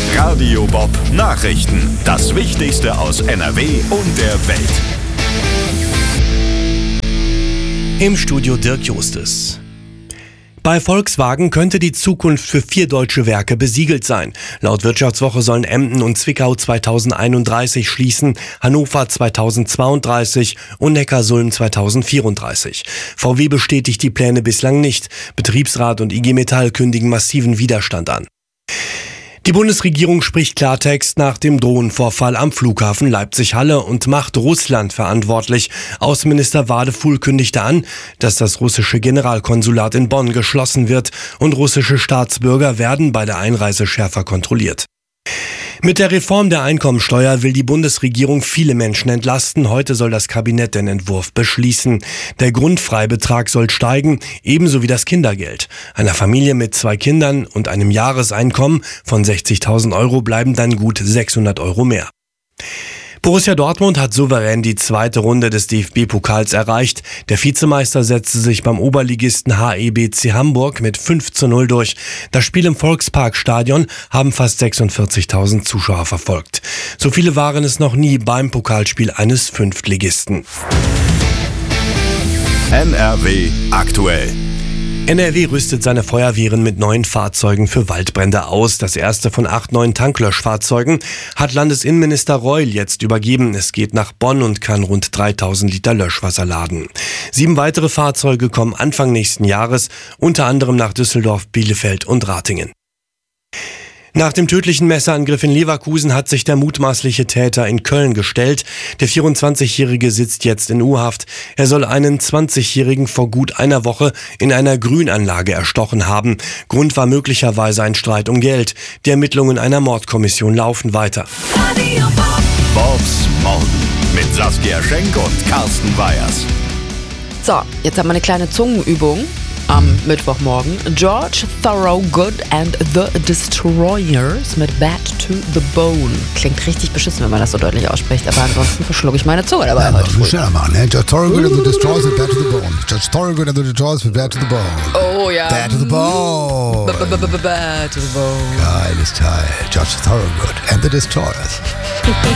Radio Bob Nachrichten. Das Wichtigste aus NRW und der Welt. Im Studio Dirk Justus. Bei Volkswagen könnte die Zukunft für 4 deutsche Werke besiegelt sein. Laut Wirtschaftswoche sollen Emden und Zwickau 2031 schließen, Hannover 2032 und Neckarsulm 2034. VW bestätigt die Pläne bislang nicht. Betriebsrat und IG Metall kündigen massiven Widerstand an. Die Bundesregierung spricht Klartext nach dem Drohnenvorfall am Flughafen Leipzig-Halle und macht Russland verantwortlich. Außenminister Wadefuhl kündigte an, dass das russische Generalkonsulat in Bonn geschlossen wird und russische Staatsbürger werden bei der Einreise schärfer kontrolliert. Mit der Reform der Einkommensteuer will die Bundesregierung viele Menschen entlasten. Heute soll das Kabinett den Entwurf beschließen. Der Grundfreibetrag soll steigen, ebenso wie das Kindergeld. Einer Familie mit 2 Kindern und einem Jahreseinkommen von 60.000 Euro bleiben dann gut 600 Euro mehr. Borussia Dortmund hat souverän die 2. Runde des DFB-Pokals erreicht. Der Vizemeister setzte sich beim Oberligisten HEBC Hamburg mit 5:0 durch. Das Spiel im Volksparkstadion haben fast 46.000 Zuschauer verfolgt. So viele waren es noch nie beim Pokalspiel eines Fünftligisten. NRW aktuell. NRW rüstet seine Feuerwehren mit neuen Fahrzeugen für Waldbrände aus. Das erste von 8 neuen Tanklöschfahrzeugen hat Landesinnenminister Reul jetzt übergeben. Es geht nach Bonn und kann rund 3.000 Liter Löschwasser laden. 7 weitere Fahrzeuge kommen Anfang nächsten Jahres, unter anderem nach Düsseldorf, Bielefeld und Ratingen. Nach dem tödlichen Messerangriff in Leverkusen hat sich der mutmaßliche Täter in Köln gestellt. Der 24-Jährige sitzt jetzt in U-Haft. Er soll einen 20-Jährigen vor gut einer Woche in einer Grünanlage erstochen haben. Grund war möglicherweise ein Streit um Geld. Die Ermittlungen einer Mordkommission laufen weiter. Bobs Morgen mit Saskia Schenk und Carsten Weyers. So, jetzt haben wir eine kleine Zungenübung am Mittwochmorgen. George Thorogood and the Destroyers mit Bad to the Bone. Klingt richtig beschissen, wenn man das so deutlich ausspricht, aber ansonsten verschlucke ich meine Zunge dabei ja, heute früh. Schneller machen, ne? George Thorogood and the Destroyers with Bad to the Bone. George Thorogood and the Destroyers with Bad to the Bone. Oh ja. Bad to the Bone. Bad to the Bone. Geiles Teil. George Thorogood and the Destroyers.